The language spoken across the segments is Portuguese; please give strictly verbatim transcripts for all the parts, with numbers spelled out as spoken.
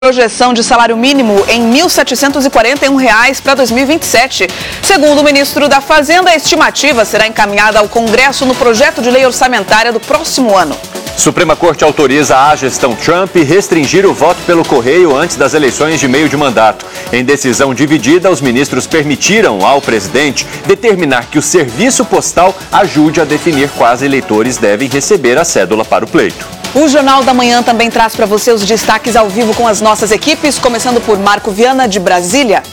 Projeção de salário mínimo em mil setecentos e quarenta e um reais para dois mil e vinte e sete. Segundo o ministro da Fazenda, a estimativa será encaminhada ao Congresso no projeto de lei orçamentária do próximo ano. Suprema Corte autoriza a gestão Trump restringir o voto pelo correio antes das eleições de meio de mandato. Em decisão dividida, os ministros permitiram ao presidente determinar que o serviço postal ajude a definir quais eleitores devem receber a cédula para o pleito. O Jornal da Manhã também traz para você os destaques ao vivo com as nossas equipes, começando por Marco Viana, de Brasília.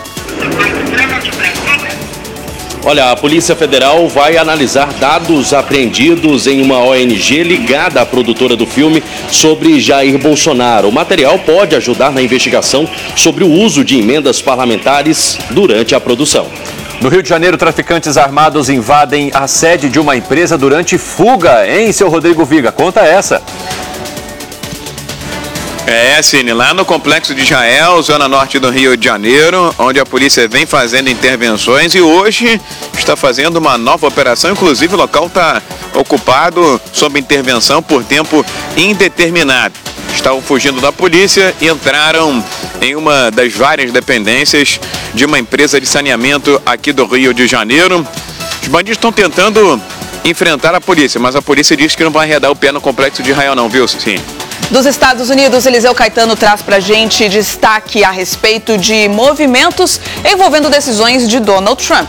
Olha, a Polícia Federal vai analisar dados apreendidos em uma O N G ligada à produtora do filme sobre Jair Bolsonaro. O material pode ajudar na investigação sobre o uso de emendas parlamentares durante a produção. No Rio de Janeiro, traficantes armados invadem a sede de uma empresa durante fuga, hein, seu Rodrigo Viga? Conta essa. É, Cine, lá no Complexo de Israel, zona norte do Rio de Janeiro, onde a polícia vem fazendo intervenções e hoje está fazendo uma nova operação. Inclusive, o local está ocupado sob intervenção por tempo indeterminado. Estavam fugindo da polícia e entraram em uma das várias dependências de uma empresa de saneamento aqui do Rio de Janeiro. Os bandidos estão tentando enfrentar a polícia, mas a polícia diz que não vai arredar o pé no Complexo de Israel não, viu, sim? Dos Estados Unidos, Eliseu Caetano traz pra gente destaque a respeito de movimentos envolvendo decisões de Donald Trump.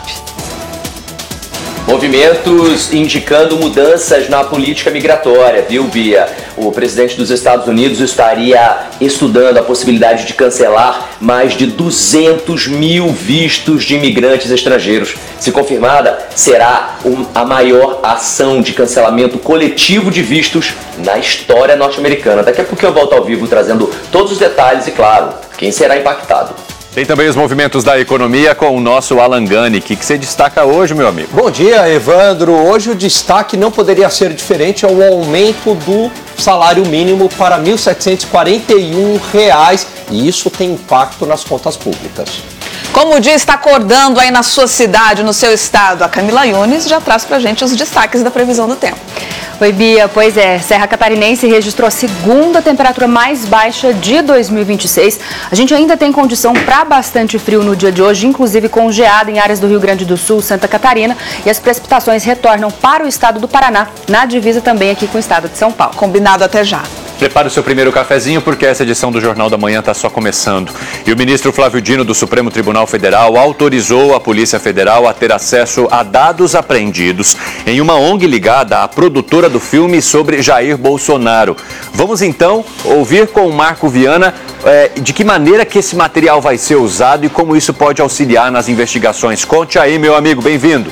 Movimentos indicando mudanças na política migratória, viu, Bia? O presidente dos Estados Unidos estaria estudando a possibilidade de cancelar mais de duzentos mil vistos de imigrantes estrangeiros. Se confirmada, será um, a maior ação de cancelamento coletivo de vistos na história norte-americana. Daqui a pouco eu volto ao vivo trazendo todos os detalhes e, claro, quem será impactado. Tem também os movimentos da economia com o nosso Alan Gani. O que você destaca hoje, meu amigo? Bom dia, Evandro. Hoje o destaque não poderia ser diferente ao aumento do salário mínimo para mil setecentos e quarenta e um reais. E isso tem impacto nas contas públicas. Como o dia está acordando aí na sua cidade, no seu estado, a Camila Yunes já traz pra gente os destaques da previsão do tempo. Oi, Bia. Pois é, Serra Catarinense registrou a segunda temperatura mais baixa de dois mil e vinte e seis. A gente ainda tem condição para bastante frio no dia de hoje, inclusive com geada em áreas do Rio Grande do Sul, Santa Catarina, e as precipitações retornam para o estado do Paraná, na divisa também aqui com o estado de São Paulo. Combinado, até já. Prepare o seu primeiro cafezinho, porque essa edição do Jornal da Manhã está só começando. E o ministro Flávio Dino, do Supremo Tribunal Federal, autorizou a Polícia Federal a ter acesso a dados apreendidos em uma O N G ligada à produtora do filme sobre Jair Bolsonaro. Vamos então ouvir com o Marco Viana é, de que maneira que esse material vai ser usado e como isso pode auxiliar nas investigações. Conte aí, meu amigo, bem-vindo.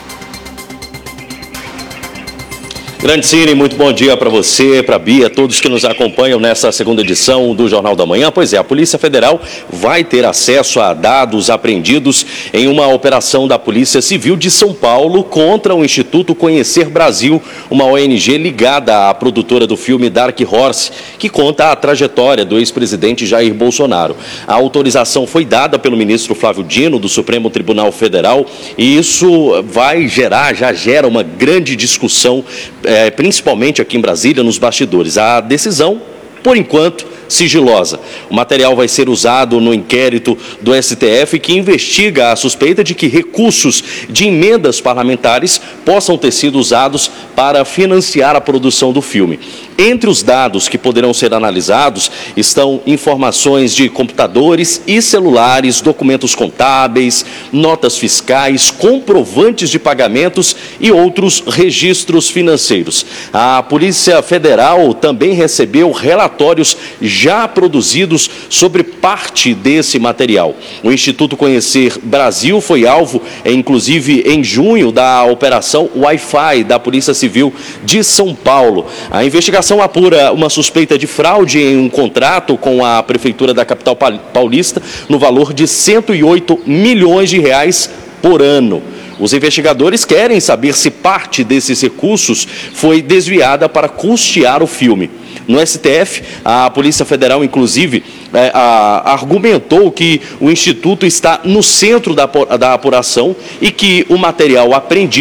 Grande Cine, muito bom dia para você, para a Bia, todos que nos acompanham nessa segunda edição do Jornal da Manhã. Pois é, a Polícia Federal vai ter acesso a dados apreendidos em uma operação da Polícia Civil de São Paulo contra o Instituto Conhecer Brasil, uma O N G ligada à produtora do filme Dark Horse, que conta a trajetória do ex-presidente Jair Bolsonaro. A autorização foi dada pelo ministro Flávio Dino, do Supremo Tribunal Federal, e isso vai gerar, já gera uma grande discussão, É, principalmente aqui em Brasília, nos bastidores. A decisão, por enquanto, sigilosa. O material vai ser usado no inquérito do S T F, que investiga a suspeita de que recursos de emendas parlamentares possam ter sido usados para financiar a produção do filme. Entre os dados que poderão ser analisados estão informações de computadores e celulares, documentos contábeis, notas fiscais, comprovantes de pagamentos e outros registros financeiros. A Polícia Federal também recebeu relatórios já produzidos sobre parte desse material. O Instituto Conhecer Brasil foi alvo, inclusive em junho, da Operação Wi-Fi da Polícia Civil de São Paulo. A investigação apura uma suspeita de fraude em um contrato com a Prefeitura da capital paulista no valor de cento e oito milhões de reais por ano. Os investigadores querem saber se parte desses recursos foi desviada para custear o filme. No S T F, a Polícia Federal, inclusive, é, a, argumentou que o Instituto está no centro da, da apuração e que o material apreendido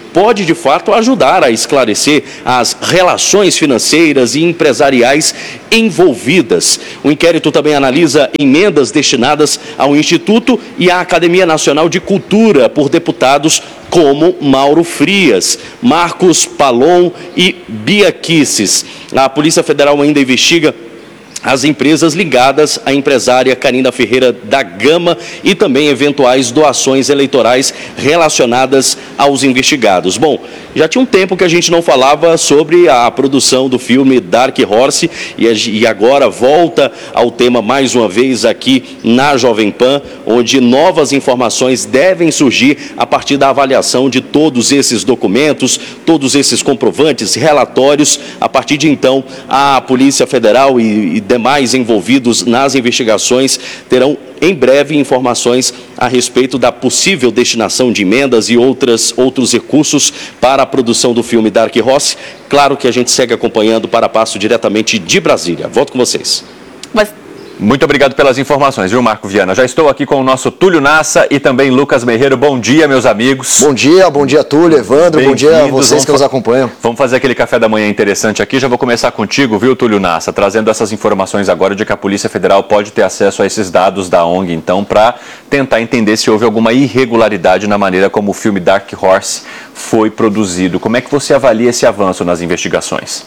pode de fato ajudar a esclarecer as relações financeiras e empresariais envolvidas. O inquérito também analisa emendas destinadas ao Instituto e à Academia Nacional de Cultura por deputados como Mauro Frias, Marcos Palon e Bia Kisses. A Polícia Federal ainda investiga as empresas ligadas à empresária Karina Ferreira da Gama e também eventuais doações eleitorais relacionadas aos investigados. Bom, já tinha um tempo que a gente não falava sobre a produção do filme Dark Horse e agora volta ao tema mais uma vez aqui na Jovem Pan, onde novas informações devem surgir a partir da avaliação de todos esses documentos, todos esses comprovantes, relatórios. A partir de então, a Polícia Federal e, e demais envolvidos nas investigações terão em breve informações a respeito da possível destinação de emendas e outras, outros recursos para a produção do filme Dark Horse. Claro que a gente segue acompanhando para passo diretamente de Brasília. Volto com vocês. Mas... Muito obrigado pelas informações, viu, Marco Viana? Já estou aqui com o nosso Túlio Nassa e também Lucas Merreiro. Bom dia, meus amigos. Bom dia, bom dia, Túlio, Evandro, bom dia a vocês vamos que nos acompanham. Vamos fazer aquele café da manhã interessante aqui. Já vou começar contigo, viu, Túlio Nassa, trazendo essas informações agora de que a Polícia Federal pode ter acesso a esses dados da O N G, então, para tentar entender se houve alguma irregularidade na maneira como o filme Dark Horse foi produzido. Como é que você avalia esse avanço nas investigações?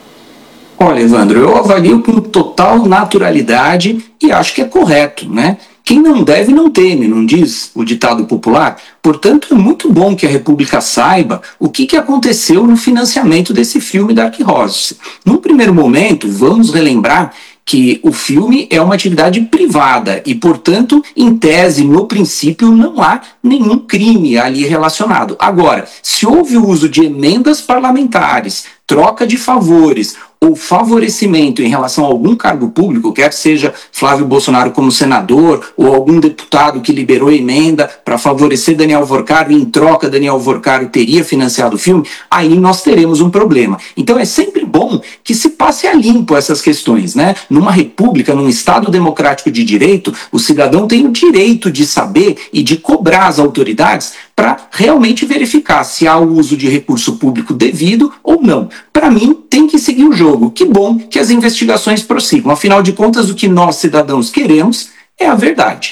Olha, Evandro, eu avalio com total naturalidade e acho que é correto, né? Quem não deve não teme, não diz o ditado popular? Portanto, é muito bom que a República saiba o que, que aconteceu no financiamento desse filme Dark Horse. Num primeiro momento, vamos relembrar que o filme é uma atividade privada e, portanto, em tese, no princípio, não há nenhum crime ali relacionado. Agora, se houve o uso de emendas parlamentares, troca de favores ou favorecimento em relação a algum cargo público, quer seja Flávio Bolsonaro como senador ou algum deputado que liberou emenda para favorecer Daniel Worcaro e em troca Daniel Worcaro teria financiado o filme, aí nós teremos um problema. Então é sempre bom que se passe a limpo essas questões, né? Numa república, num Estado democrático de direito, o cidadão tem o direito de saber e de cobrar as autoridades para realmente verificar se há o uso de recurso público devido ou não. Para mim, tem que seguir o jogo. Que bom que as investigações prossigam. Afinal de contas, o que nós, cidadãos, queremos é a verdade.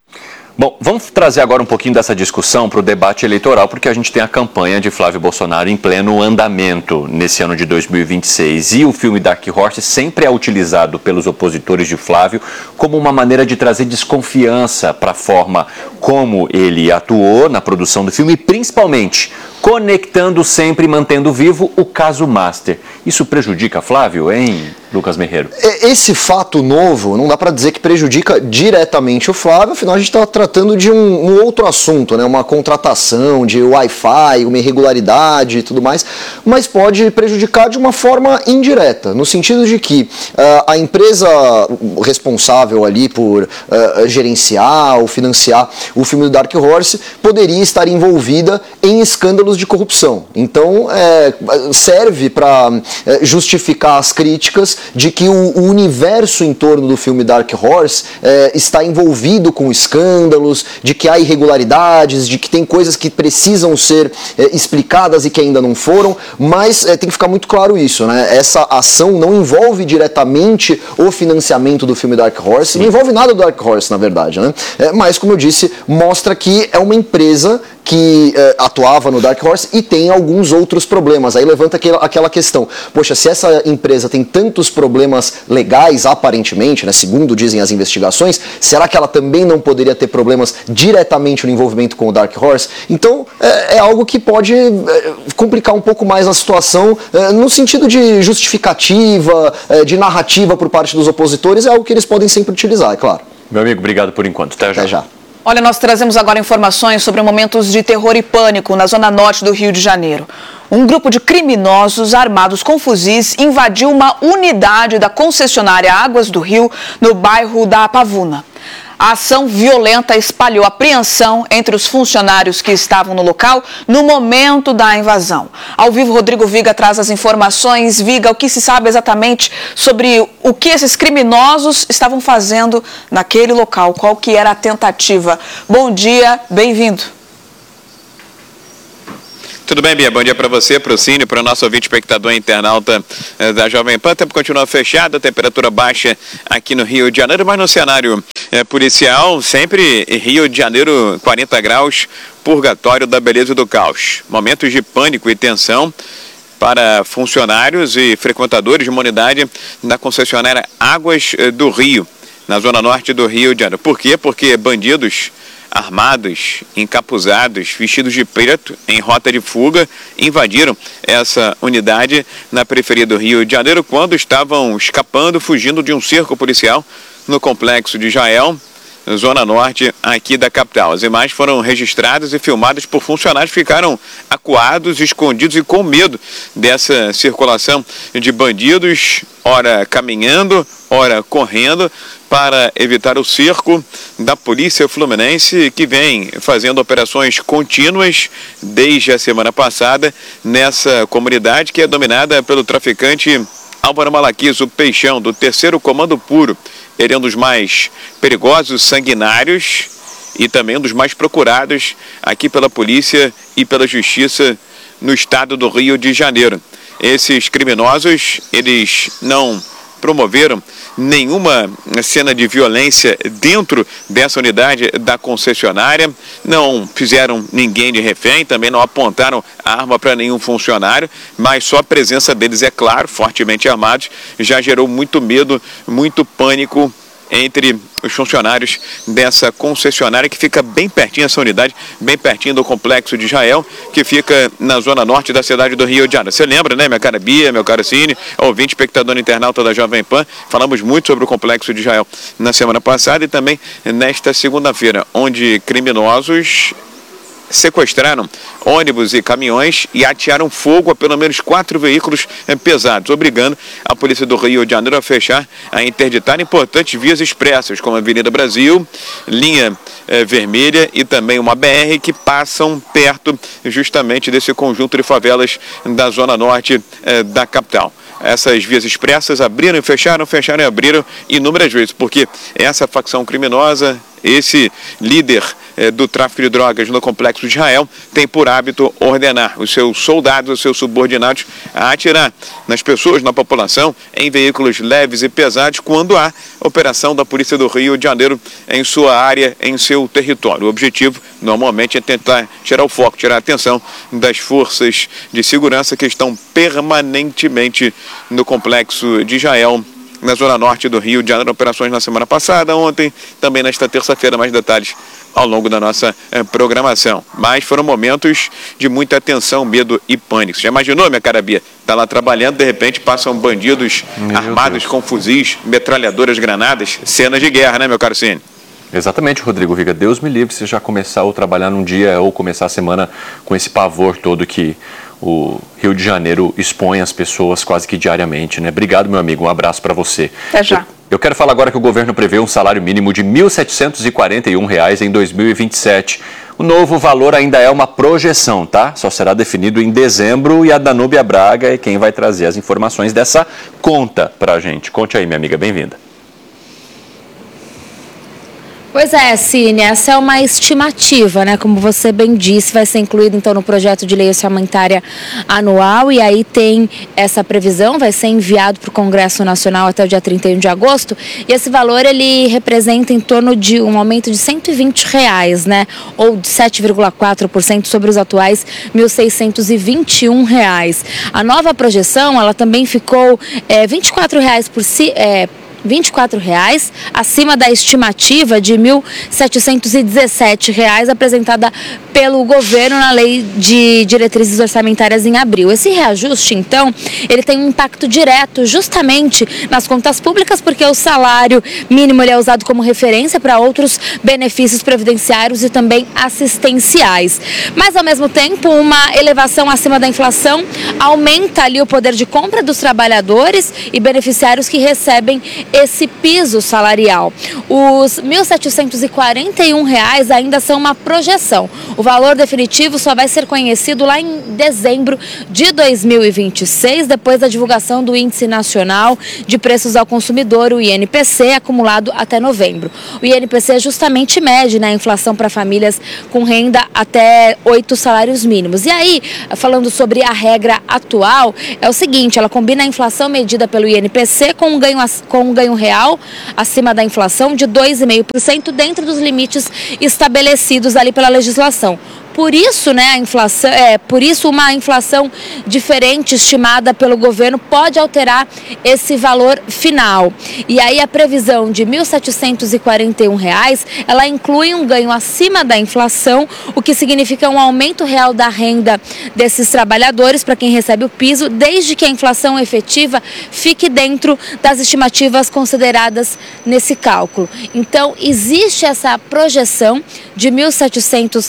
Bom, vamos trazer agora um pouquinho dessa discussão para o debate eleitoral, porque a gente tem a campanha de Flávio Bolsonaro em pleno andamento nesse ano de dois mil e vinte e seis. E o filme Dark Horse sempre é utilizado pelos opositores de Flávio como uma maneira de trazer desconfiança para a forma como ele atuou na produção do filme e, principalmente, conectando sempre e mantendo vivo o caso Master. Isso prejudica Flávio, hein, Lucas Merreiro? Esse fato novo, não dá para dizer que prejudica diretamente o Flávio, afinal a gente está tratando de um, um outro assunto, né? Uma contratação de Wi-Fi, uma irregularidade e tudo mais, mas pode prejudicar de uma forma indireta, no sentido de que uh, a empresa responsável ali por uh, gerenciar ou financiar o filme do Dark Horse poderia estar envolvida em escândalos de corrupção. Então, é, serve para é, justificar as críticas de que o, o universo em torno do filme Dark Horse é, está envolvido com escândalos, de que há irregularidades, de que tem coisas que precisam ser é, explicadas e que ainda não foram, mas é, tem que ficar muito claro isso, né? Essa ação não envolve diretamente o financiamento do filme Dark Horse, não envolve nada do Dark Horse, na verdade, né? É, mas, como eu disse, mostra que é uma empresa que eh, atuava no Dark Horse e tem alguns outros problemas. Aí levanta aquela, aquela questão, poxa, se essa empresa tem tantos problemas legais, aparentemente, né, segundo dizem as investigações, será que ela também não poderia ter problemas diretamente no envolvimento com o Dark Horse? Então, é, é algo que pode é, complicar um pouco mais a situação, é, no sentido de justificativa, é, de narrativa por parte dos opositores, é algo que eles podem sempre utilizar, é claro. Meu amigo, obrigado por enquanto. Até já. Até já. Olha, nós trazemos agora informações sobre momentos de terror e pânico na zona norte do Rio de Janeiro. Um grupo de criminosos armados com fuzis invadiu uma unidade da concessionária Águas do Rio, no bairro da Pavuna. A ação violenta espalhou apreensão entre os funcionários que estavam no local no momento da invasão. Ao vivo, Rodrigo Viga traz as informações. Viga, o que se sabe exatamente sobre o que esses criminosos estavam fazendo naquele local? Qual que era a tentativa? Bom dia, bem-vindo. Tudo bem, Bia? Bom dia para você, para o Cine, para o nosso ouvinte espectador internauta eh, da Jovem Pan. O tempo continua fechado, a temperatura baixa aqui no Rio de Janeiro, mas no cenário eh, policial, sempre Rio de Janeiro, quarenta graus, purgatório da beleza e do caos. Momentos de pânico e tensão para funcionários e frequentadores de uma unidade da concessionária Águas do Rio, na zona norte do Rio de Janeiro. Por quê? Porque bandidos armados, encapuzados, vestidos de preto, em rota de fuga, invadiram essa unidade na periferia do Rio de Janeiro quando estavam escapando, fugindo de um cerco policial no complexo de Jael, zona norte aqui da capital. As imagens foram registradas e filmadas por funcionários que ficaram acuados, escondidos e com medo dessa circulação de bandidos, ora caminhando, ora correndo, para evitar o cerco da Polícia Fluminense, que vem fazendo operações contínuas desde a semana passada nessa comunidade que é dominada pelo traficante Álvaro Malaquias, o Peixão, do terceiro Comando Puro. Ele é um dos mais perigosos, sanguinários e também um dos mais procurados aqui pela polícia e pela justiça no estado do Rio de Janeiro. Esses criminosos, eles não promoveram nenhuma cena de violência dentro dessa unidade da concessionária, não fizeram ninguém de refém, também não apontaram arma para nenhum funcionário, mas só a presença deles, é claro, fortemente armados, já gerou muito medo, muito pânico entre os funcionários dessa concessionária que fica bem pertinho, essa unidade, bem pertinho do complexo de Jael, que fica na zona norte da cidade do Rio de Janeiro. Você lembra, né, minha cara Bia, meu caro Cine, ouvinte, espectador internauta da Jovem Pan, falamos muito sobre o complexo de Jael na semana passada e também nesta segunda-feira, onde criminosos sequestraram ônibus e caminhões e atearam fogo a pelo menos quatro veículos pesados, obrigando a polícia do Rio de Janeiro a fechar, a interditar importantes vias expressas, como a Avenida Brasil, linha eh, vermelha e também uma B R que passam perto justamente desse conjunto de favelas da zona norte eh, da capital. Essas vias expressas abriram e fecharam, fecharam e abriram inúmeras vezes, porque essa facção criminosa, esse líder eh, do tráfico de drogas no complexo de Jael, tem por hábito ordenar os seus soldados, os seus subordinados a atirar nas pessoas, na população, em veículos leves e pesados, quando há operação da Polícia do Rio de Janeiro em sua área, em seu território. O objetivo, normalmente, é tentar tirar o foco, tirar a atenção das forças de segurança que estão permanentemente no complexo de Jael, na zona norte do Rio de Janeiro. Operações na semana passada, ontem, também nesta terça-feira. Mais detalhes ao longo da nossa eh, programação. Mas foram momentos de muita tensão, medo e pânico. Já imaginou, minha cara Bia? Está lá trabalhando, de repente passam bandidos meu armados Deus. com fuzis, metralhadoras, granadas, cenas de guerra, né, meu caro Cine? Exatamente, Rodrigo Viga. Deus me livre se já começar a trabalhar num dia ou começar a semana com esse pavor todo que o Rio de Janeiro expõe as pessoas quase que diariamente, né? Obrigado, meu amigo. Um abraço para você. Até já. Eu, eu quero falar agora que o governo prevê um salário mínimo de mil setecentos e quarenta e um reais em dois mil e vinte e sete. O novo valor ainda é uma projeção, tá? Só será definido em dezembro e a Danúbia Braga é quem vai trazer as informações dessa conta pra gente. Conte aí, minha amiga. Bem-vinda. Pois é, Cine, essa é uma estimativa, né? Como você bem disse, vai ser incluído então no projeto de lei orçamentária anual e aí tem essa previsão, vai ser enviado para o Congresso Nacional até o dia trinta e um de agosto e esse valor ele representa em torno de um aumento de cento e vinte reais, né? Ou de sete vírgula quatro por cento sobre os atuais mil seiscentos e vinte e um reais. A nova projeção, ela também ficou é, vinte e quatro reais por si, é, vinte e quatro reais, acima da estimativa de mil setecentos e dezessete reais apresentada pelo governo na Lei de Diretrizes Orçamentárias em abril. Esse reajuste, então, ele tem um impacto direto justamente nas contas públicas, porque o salário mínimo ele é usado como referência para outros benefícios previdenciários e também assistenciais. Mas, ao mesmo tempo, uma elevação acima da inflação aumenta ali o poder de compra dos trabalhadores e beneficiários que recebem esse piso salarial. Os mil setecentos e quarenta e um reais ainda são uma projeção. O O valor definitivo só vai ser conhecido lá em dezembro de dois mil e vinte e seis, depois da divulgação do Índice Nacional de Preços ao Consumidor, o I N P C, acumulado até novembro. O I N P C justamente mede, né, a inflação para famílias com renda até oito salários mínimos. E aí, falando sobre a regra atual, é o seguinte, ela combina a inflação medida pelo I N P C com um ganho, com um ganho real acima da inflação de dois vírgula cinco por cento dentro dos limites estabelecidos ali pela legislação. Por isso, né, a inflação, é, por isso uma inflação diferente estimada pelo governo pode alterar esse valor final. E aí a previsão de mil setecentos e quarenta e um reais, ela inclui um ganho acima da inflação, o que significa um aumento real da renda desses trabalhadores para quem recebe o piso, desde que a inflação efetiva fique dentro das estimativas consideradas nesse cálculo. Então, existe essa projeção de mil e setecentos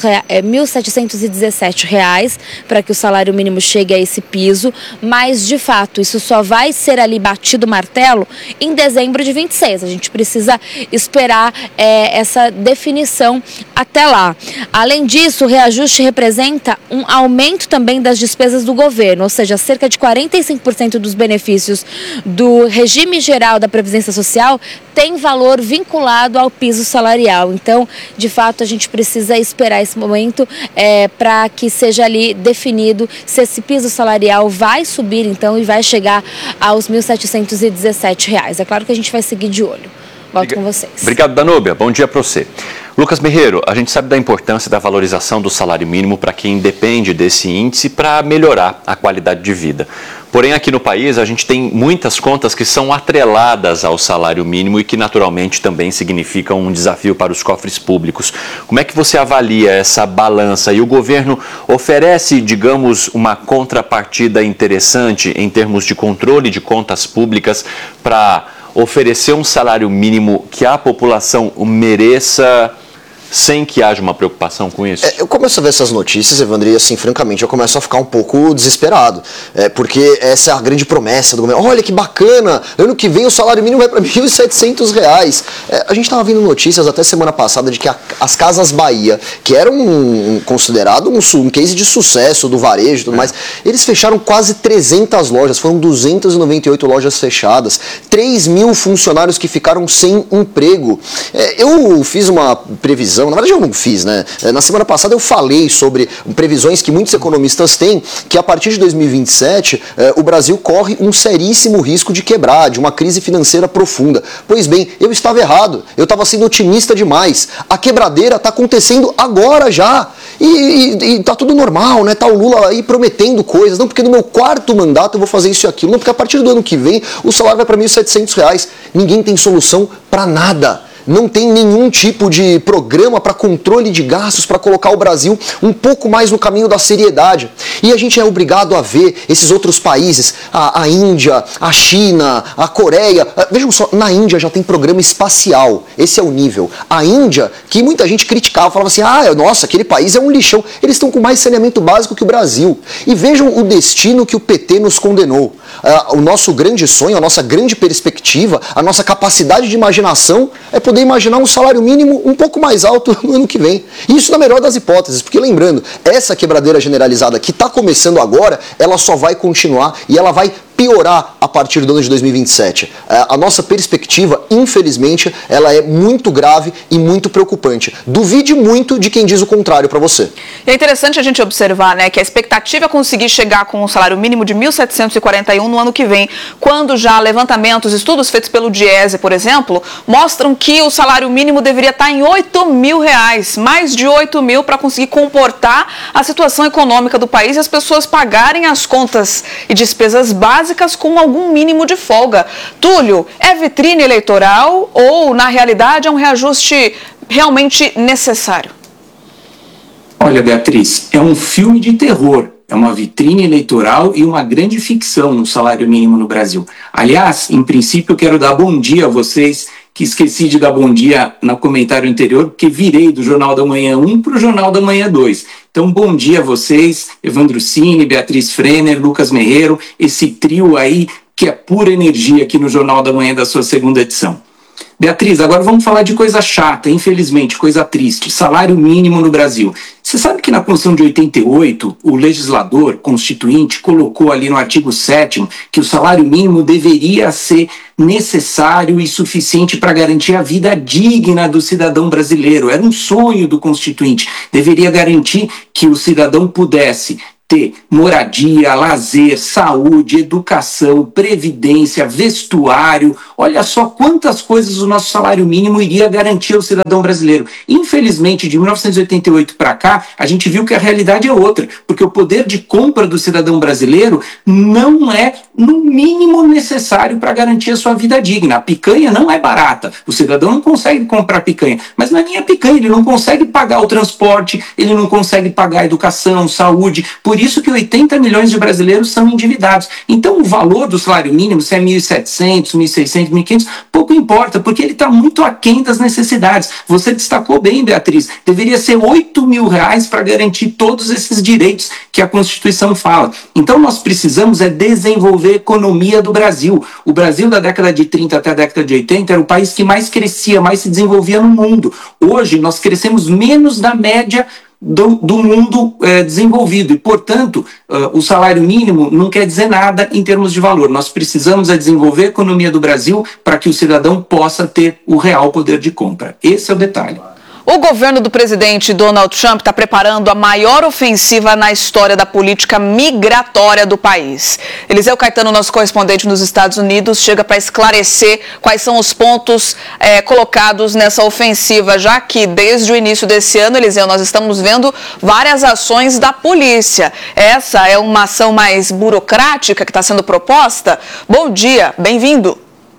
e dezessete reais para que o salário mínimo chegue a esse piso, mas de fato isso só vai ser ali batido o martelo em dezembro de vinte e seis. A gente precisa esperar é, essa definição até lá. Além disso, o reajuste representa um aumento também das despesas do governo, ou seja, cerca de quarenta e cinco por cento dos benefícios do regime geral da Previdência Social tem valor vinculado ao piso salarial. Então, de fato, a gente precisa esperar esse momento é, para que seja ali definido se esse piso salarial vai subir, então, e vai chegar aos mil setecentos e dezessete reais. É claro que a gente vai seguir de olho. Volto com vocês. Obrigado, Danúbia. Bom dia para você. Lucas Merreiro, a gente sabe da importância da valorização do salário mínimo para quem depende desse índice para melhorar a qualidade de vida. Porém, aqui no país, a gente tem muitas contas que são atreladas ao salário mínimo e que, naturalmente, também significam um desafio para os cofres públicos. Como é que você avalia essa balança? E o governo oferece, digamos, uma contrapartida interessante em termos de controle de contas públicas para oferecer um salário mínimo que a população mereça, sem que haja uma preocupação com isso? É, eu começo a ver essas notícias, Evandro, e assim, francamente, eu começo a ficar um pouco desesperado. É, porque essa é a grande promessa do governo. Olha que bacana, ano que vem o salário mínimo vai para mil e setecentos reais. É, a gente estava vendo notícias até semana passada de que a, as Casas Bahia, que eram um, um, considerado um, um case de sucesso do varejo e tudo é. mais, eles fecharam quase trezentas lojas, foram duzentas e noventa e oito lojas fechadas, três mil funcionários que ficaram sem emprego. É, eu fiz uma previsão, na verdade eu não fiz, né? Na semana passada eu falei sobre previsões que muitos economistas têm, que a partir de dois mil e vinte e sete eh, o Brasil corre um seríssimo risco de quebrar, de uma crise financeira profunda. Pois bem, eu estava errado, eu estava sendo otimista demais. A quebradeira está acontecendo agora já. E, e, e tá tudo normal, né? Tá o Lula aí prometendo coisas. Não, porque no meu quarto mandato eu vou fazer isso e aquilo. Não, porque a partir do ano que vem o salário vai para mil e setecentos reais. Ninguém tem solução para nada. Não tem nenhum tipo de programa para controle de gastos, para colocar o Brasil um pouco mais no caminho da seriedade. E a gente é obrigado a ver esses outros países, a, a Índia, a China, a Coreia. Vejam só, na Índia já tem programa espacial, esse é o nível. A Índia, que muita gente criticava, falava assim, ah, nossa, aquele país é um lixão. Eles estão com mais saneamento básico que o Brasil. E vejam o destino que o P T nos condenou. Uh, o nosso grande sonho, a nossa grande perspectiva, a nossa capacidade de imaginação é poder imaginar um salário mínimo um pouco mais alto no ano que vem. Isso na melhor das hipóteses, porque lembrando, essa quebradeira generalizada que está começando agora, ela só vai continuar e ela vai piorar a partir do ano de dois mil e vinte e sete. A nossa perspectiva, infelizmente, ela é muito grave e muito preocupante. Duvide muito de quem diz o contrário para você. E é interessante a gente observar, né, que a expectativa é conseguir chegar com um salário mínimo de mil setecentos e quarenta e um no ano que vem, quando já levantamentos, estudos feitos pelo Diese, por exemplo, mostram que o salário mínimo deveria estar em oito mil reais, mais de oito mil, para conseguir comportar a situação econômica do país e as pessoas pagarem as contas e despesas básicas com algum mínimo de folga. Túlio, é vitrine eleitoral ou, na realidade, é um reajuste realmente necessário? Olha, Beatriz, é um filme de terror. É uma vitrine eleitoral e uma grande ficção no salário mínimo no Brasil. Aliás, em princípio, eu quero dar bom dia a vocês, que esqueci de dar bom dia no comentário anterior, porque virei do Jornal da Manhã um para o Jornal da Manhã dois. Então, bom dia a vocês, Evandro Cini, Beatriz Frener, Lucas Merreiro, esse trio aí que é pura energia aqui no Jornal da Manhã da sua segunda edição. Beatriz, agora vamos falar de coisa chata, infelizmente, coisa triste, salário mínimo no Brasil. Você sabe que na Constituição de oitenta e oito, o legislador constituinte colocou ali no artigo sétimo que o salário mínimo deveria ser necessário e suficiente para garantir a vida digna do cidadão brasileiro. Era um sonho do constituinte. Deveria garantir que o cidadão pudesse ter moradia, lazer, saúde, educação, previdência, vestuário. Olha só quantas coisas o nosso salário mínimo iria garantir ao cidadão brasileiro. Infelizmente, de mil novecentos e oitenta e oito para cá, a gente viu que a realidade é outra, porque o poder de compra do cidadão brasileiro não é no mínimo necessário para garantir a sua vida digna. A picanha não é barata, o cidadão não consegue comprar picanha, mas não é nem a picanha, ele não consegue pagar o transporte, ele não consegue pagar a educação, saúde. Por isso que oitenta milhões de brasileiros são endividados. Então o valor do salário mínimo, se é mil e setecentos, mil e seiscentos, mil e quinhentos, pouco importa, porque ele está muito aquém das necessidades. Você destacou bem, Beatriz, deveria ser oito mil reais para garantir todos esses direitos que a Constituição fala. Então nós precisamos é desenvolver a economia do Brasil. O Brasil da década de trinta até a década de oitenta era o país que mais crescia, mais se desenvolvia no mundo. Hoje nós crescemos menos da média Do, do mundo é, desenvolvido e, portanto, uh, o salário mínimo não quer dizer nada em termos de valor. Nós precisamos é desenvolver a economia do Brasil para que o cidadão possa ter o real poder de compra. Esse é o detalhe. O governo do presidente Donald Trump está preparando a maior ofensiva na história da política migratória do país. Eliseu Caetano, nosso correspondente nos Estados Unidos, chega para esclarecer quais são os pontos é, colocados nessa ofensiva, já que desde o início desse ano, Eliseu, nós estamos vendo várias ações da polícia. Essa é uma ação mais burocrática que está sendo proposta? Bom dia, bem-vindo.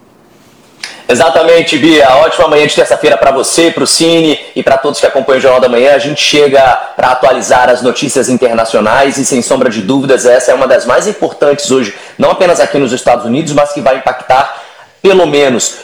Exatamente, Bia. Ótima manhã de terça-feira para você, para o Cine e para todos que acompanham o Jornal da Manhã. A gente chega para atualizar as notícias internacionais e, sem sombra de dúvidas, essa é uma das mais importantes hoje, não apenas aqui nos Estados Unidos, mas que vai impactar pelo menos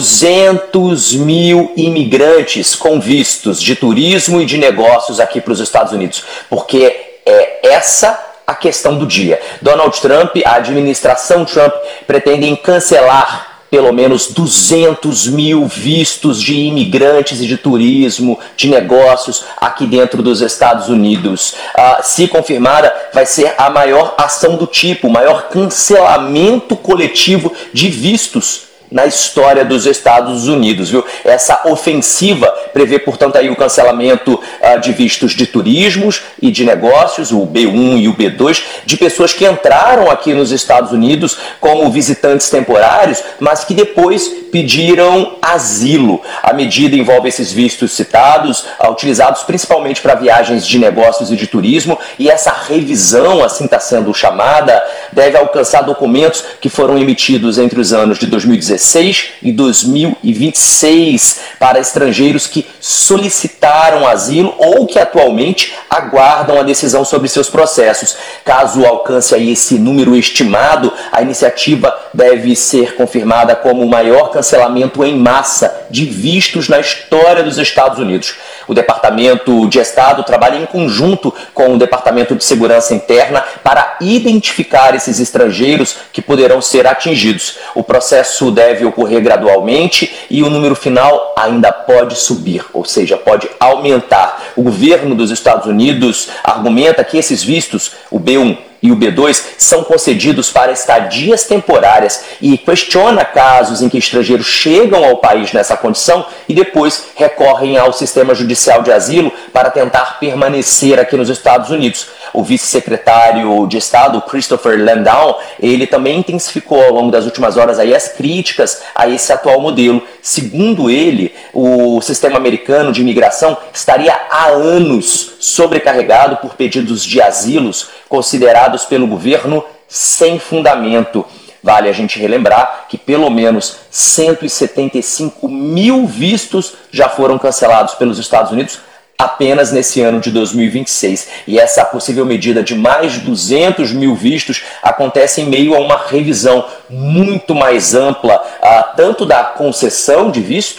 duzentos mil imigrantes com vistos de turismo e de negócios aqui para os Estados Unidos, porque é essa a questão do dia. Donald Trump, a administração Trump, pretendem cancelar pelo menos duzentos mil vistos de imigrantes e de turismo, de negócios aqui dentro dos Estados Unidos. Ah, se confirmada, vai ser a maior ação do tipo, o maior cancelamento coletivo de vistos na história dos Estados Unidos, viu? Essa ofensiva prevê, portanto, aí o cancelamento uh, de vistos de turismos e de negócios, o B um e o B dois, de pessoas que entraram aqui nos Estados Unidos como visitantes temporários, mas que depois pediram asilo. A medida envolve esses vistos citados, uh, utilizados principalmente para viagens de negócios e de turismo, e essa revisão, assim está sendo chamada, deve alcançar documentos que foram emitidos entre os anos de dois mil e dezesseis e dois mil e vinte e seis para estrangeiros que solicitaram asilo ou que atualmente aguardam a decisão sobre seus processos. Caso alcance aí esse número estimado, a iniciativa deve ser confirmada como o maior cancelamento em massa de vistos na história dos Estados Unidos. O Departamento de Estado trabalha em conjunto com o Departamento de Segurança Interna para identificar esses estrangeiros que poderão ser atingidos. O processo deve ocorrer gradualmente e o número final ainda pode subir, ou seja, pode aumentar. O governo dos Estados Unidos argumenta que esses vistos, o B um e o B dois, são concedidos para estadias temporárias e questiona casos em que estrangeiros chegam ao país nessa condição e depois recorrem ao sistema judicial de asilo para tentar permanecer aqui nos Estados Unidos. O vice-secretário de Estado, Christopher Landau, ele também intensificou ao longo das últimas horas aí as críticas a esse atual modelo. Segundo ele, o sistema americano de imigração estaria há anos sobrecarregado por pedidos de asilos considerados pelo governo sem fundamento. Vale a gente relembrar que pelo menos cento e setenta e cinco mil vistos já foram cancelados pelos Estados Unidos apenas nesse ano de dois mil e vinte e seis. E essa possível medida de mais de duzentos mil vistos acontece em meio a uma revisão muito mais ampla, uh, tanto da concessão de visto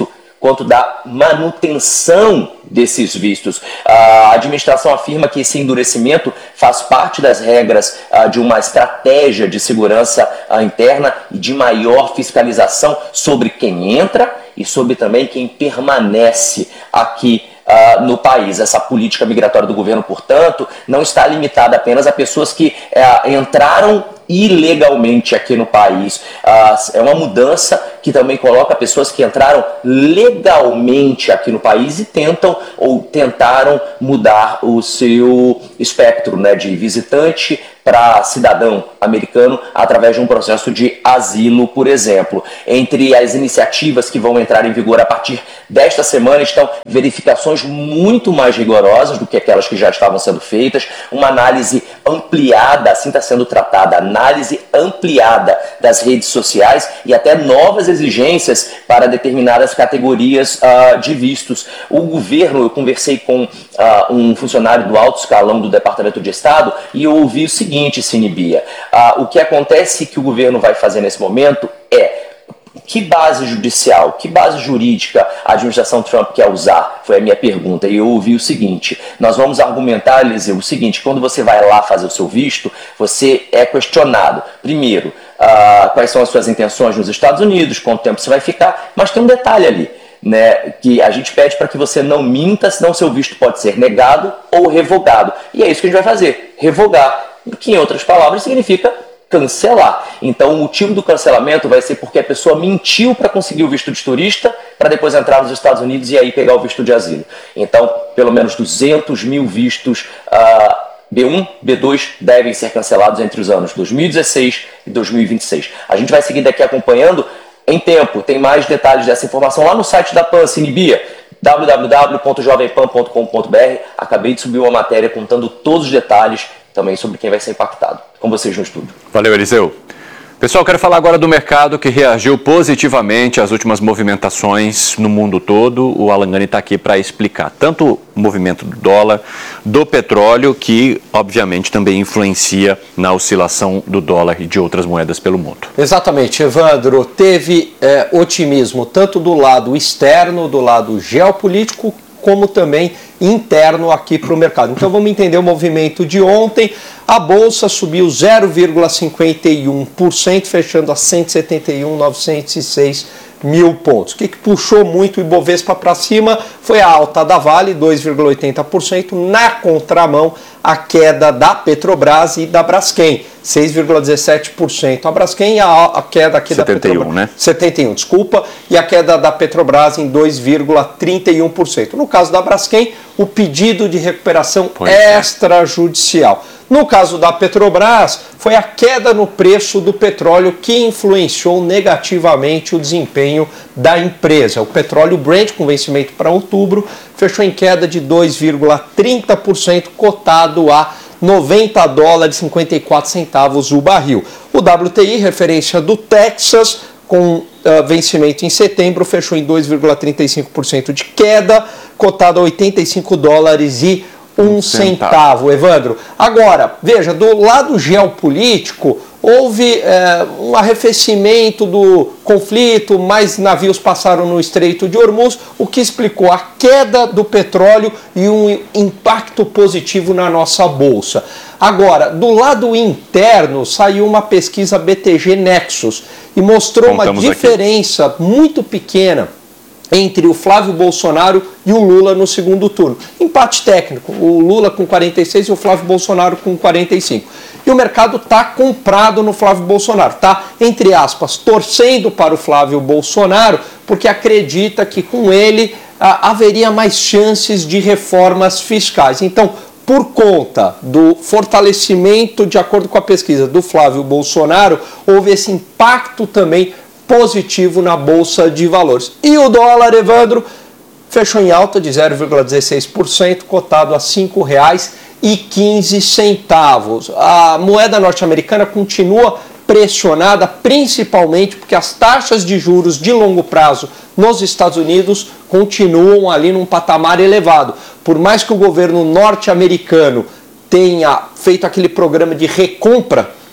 quanto da manutenção desses vistos. A administração afirma que esse endurecimento faz parte das regras uh, de uma estratégia de segurança uh, interna e de maior fiscalização sobre quem entra e sobre também quem permanece aqui uh, no país. Essa política migratória do governo, portanto, não está limitada apenas a pessoas que uh, entraram ilegalmente aqui no país. Uh, é uma mudança que também coloca pessoas que entraram legalmente aqui no país e tentam ou tentaram mudar o seu espectro, né, de visitante para cidadão americano através de um processo de asilo, por exemplo. Entre as iniciativas que vão entrar em vigor a partir desta semana estão verificações muito mais rigorosas do que aquelas que já estavam sendo feitas, uma análise ampliada, assim está sendo tratada, análise ampliada das redes sociais e até novas exigências para determinadas categorias uh, de vistos. O governo, eu conversei com uh, um funcionário do alto escalão do Departamento de Estado e eu ouvi o seguinte, Sinibia, uh, o que acontece que o governo vai fazer nesse momento é que base judicial, que base jurídica a administração Trump quer usar? Foi a minha pergunta. E eu ouvi o seguinte, nós vamos argumentar, Eliseu, o seguinte, quando você vai lá fazer o seu visto, você é questionado, primeiro, uh, quais são as suas intenções nos Estados Unidos, quanto tempo você vai ficar, mas tem um detalhe ali, né, que a gente pede para que você não minta, senão seu visto pode ser negado ou revogado. E é isso que a gente vai fazer, revogar, que em outras palavras significa cancelar. Então o motivo do cancelamento vai ser porque a pessoa mentiu para conseguir o visto de turista para depois entrar nos Estados Unidos e aí pegar o visto de asilo. Então pelo menos duzentos mil vistos uh, B um, B dois devem ser cancelados entre os anos dois mil e dezesseis e dois mil e vinte e seis. A gente vai seguir daqui acompanhando em tempo. Tem mais detalhes dessa informação lá no site da PAN, Sinibia, w w w ponto jovem pan ponto com ponto b r. Acabei de subir uma matéria contando todos os detalhes também sobre quem vai ser impactado. Com vocês no estúdio. Valeu, Eliseu. Pessoal, quero falar agora do mercado que reagiu positivamente às últimas movimentações no mundo todo. O Alan Gani está aqui para explicar tanto o movimento do dólar, do petróleo, que obviamente também influencia na oscilação do dólar e de outras moedas pelo mundo. Exatamente, Evandro. Teve é, otimismo tanto do lado externo, do lado geopolítico, como também interno aqui para o mercado. Então vamos entender o movimento de ontem. A Bolsa subiu zero vírgula cinquenta e um por cento, fechando a cento e setenta e um mil novecentos e seis mil pontos. O que, que puxou muito o Ibovespa para cima foi a alta da Vale, dois vírgula oitenta por cento, na contramão a queda da Petrobras e da Braskem, seis vírgula dezessete por cento. A Braskem, a, a queda aqui setenta e um, da Petrobras, né? setenta e um, desculpa, e a queda da Petrobras em dois vírgula trinta e um por cento. No caso da Braskem, o pedido de recuperação pois extrajudicial. É. No caso da Petrobras, foi a queda no preço do petróleo que influenciou negativamente o desempenho da empresa. O petróleo Brent, com vencimento para outubro, fechou em queda de dois vírgula trinta por cento, cotado a noventa dólares e cinquenta e quatro centavos o barril. O W T I, referência do Texas, com uh, vencimento em setembro, fechou em dois vírgula trinta e cinco por cento de queda, cotado a oitenta e cinco dólares e um centavo, Evandro. Agora, veja, do lado geopolítico, houve é, um arrefecimento do conflito, mais navios passaram no Estreito de Hormuz, o que explicou a queda do petróleo e um impacto positivo na nossa bolsa. Agora, do lado interno, saiu uma pesquisa B T G Nexus e mostrou Contamos uma diferença aqui. muito pequena entre o Flávio Bolsonaro e o Lula no segundo turno. Empate técnico, o Lula com quarenta e seis e o Flávio Bolsonaro com quarenta e cinco. E o mercado está comprado no Flávio Bolsonaro, está, entre aspas, torcendo para o Flávio Bolsonaro, porque acredita que com ele ah, haveria mais chances de reformas fiscais. Então, por conta do fortalecimento, de acordo com a pesquisa do Flávio Bolsonaro, houve esse impacto também positivo na Bolsa de Valores. E o dólar, Evandro, fechou em alta de zero vírgula dezesseis por cento, cotado a cinco reais e quinze centavos. A moeda norte-americana continua pressionada, principalmente porque as taxas de juros de longo prazo nos Estados Unidos continuam ali num patamar elevado. Por mais que o governo norte-americano tenha feito aquele programa de recompra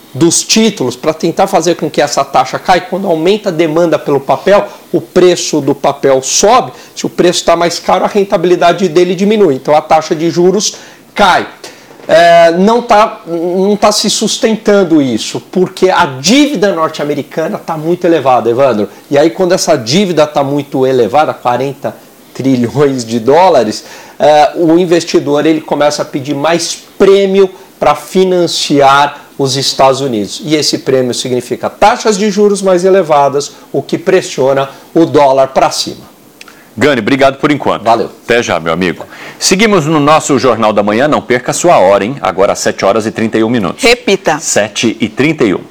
dos títulos para tentar fazer com que essa taxa caia. Quando aumenta a demanda pelo papel, o preço do papel sobe. Se o preço está mais caro, a rentabilidade dele diminui. Então a taxa de juros cai. É, não está não tá se sustentando isso, porque a dívida norte-americana está muito elevada, Evandro. E aí quando essa dívida está muito elevada, quarenta trilhões de dólares, é, o investidor ele começa a pedir mais prêmio para financiar os Estados Unidos. E esse prêmio significa taxas de juros mais elevadas, o que pressiona o dólar para cima. Gani, obrigado por enquanto. Valeu. Até já, meu amigo. Seguimos no nosso Jornal da Manhã. Não perca a sua hora, hein? Agora às sete horas e trinta e um minutos. Repita. sete e trinta e um.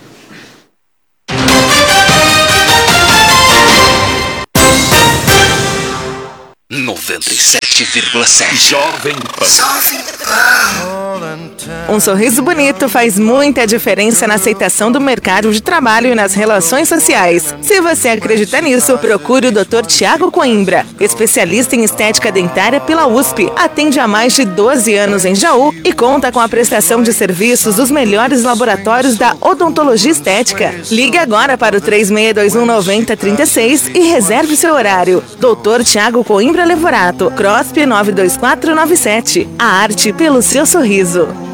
noventa e sete vírgula sete Jovem Pan. Um sorriso bonito faz muita diferença na aceitação do mercado de trabalho e nas relações sociais. Se você acredita nisso, procure o doutor Tiago Coimbra, especialista em estética dentária pela U S P. Atende há mais de doze anos em Jaú e conta com a prestação de serviços dos melhores laboratórios da odontologia estética. Ligue agora para o três seis dois um nove zero três seis e reserve seu horário. doutor Tiago Coimbra Levorato, C R O S P nove dois quatro nove sete. A arte pelo seu sorriso.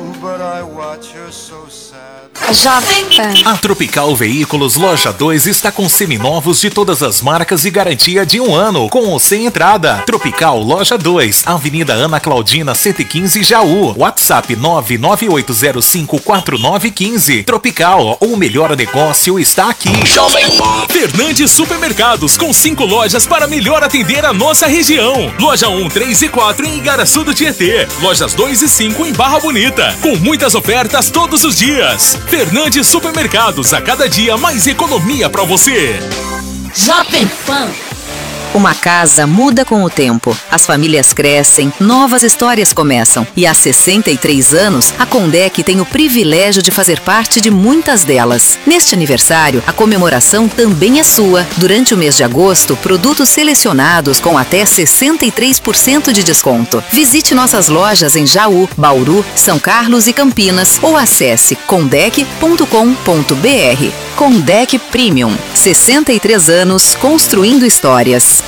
Jovem Pan. A Tropical Veículos Loja dois está com seminovos de todas as marcas e garantia de um ano, com ou sem entrada. Tropical Loja dois, Avenida Ana Claudina cento e quinze, Jaú. WhatsApp nove nove oito zero cinco quatro nove um cinco. Tropical, o melhor negócio está aqui. Jovem Pan. Fernandes Supermercados, com cinco lojas para melhor atender a nossa região. Loja um, três e quatro em Igaraçu do Tietê. Lojas dois e cinco em Barra Bonita, com muitas ofertas todos os dias. Fernandes Supermercados, a cada dia mais economia para você. Jovem Pan. Uma casa muda com o tempo. As famílias crescem, novas histórias começam. E há sessenta e três anos, a Condec tem o privilégio de fazer parte de muitas delas. Neste aniversário, a comemoração também é sua. Durante o mês de agosto, produtos selecionados com até sessenta e três por cento de desconto. Visite nossas lojas em Jaú, Bauru, São Carlos e Campinas ou acesse condec ponto com ponto br. Condec Premium. sessenta e três anos construindo histórias.